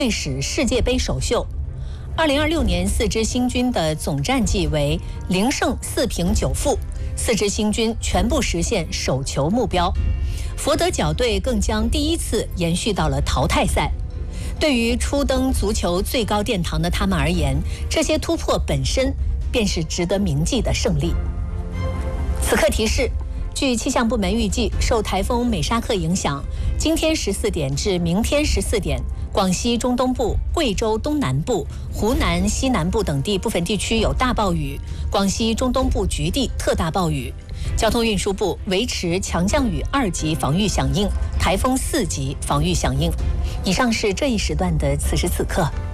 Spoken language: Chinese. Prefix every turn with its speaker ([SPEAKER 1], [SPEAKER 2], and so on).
[SPEAKER 1] 队史世界杯首秀。2026年4支新军的总战绩为0胜4平9负，4支新军全部实现首球目标。佛得角队更将第一次延续到了淘汰赛。对于初登足球最高殿堂的他们而言，这些突破本身便是值得铭记的胜利。此刻提示：据气象部门预计，受台风美沙克影响，今天14点至明天14点，广西中东部、贵州东南部、湖南西南部等地部分地区有大暴雨，广西中东部局地特大暴雨。交通运输部维持强降雨2级防御响应，台风4级防御响应。以上是这一时段的此时此刻。